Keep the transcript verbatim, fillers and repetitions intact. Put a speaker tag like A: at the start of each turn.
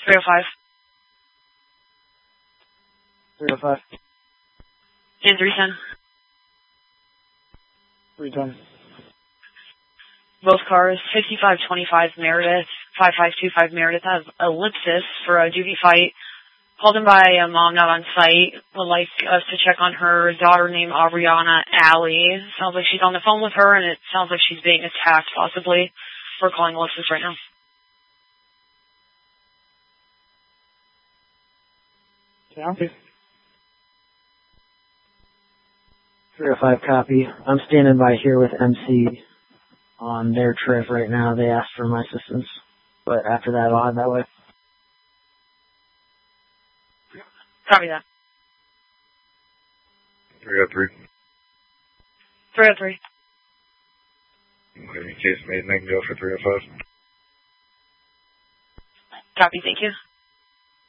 A: three oh five.
B: three oh five.
A: And three ten.
B: three ten.
A: Both cars, fifty-five twenty-five Meredith, five five two five Meredith, have ellipsis for a duty fight. Called in by a mom not on site. Would like us to check on her daughter named Ariana Alley. Sounds like she's on the phone with her, and it sounds like she's being attacked, possibly. We're calling ellipsis right now.
B: Copy. three oh five copy. I'm standing by here with M C on their trip right now. They asked for my assistance, but after that, I'll head that way.
A: Copy that.
C: three oh three.
A: three oh three.
C: Okay, case made, and I can go for three oh five.
A: Copy, thank you.